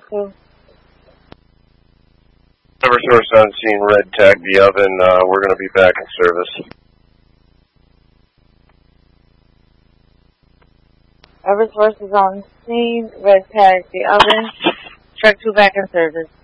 2. Eversource on scene, red tag the oven. We're going to be back in service. Eversource is on scene, red tag the oven. Truck 2 back in service.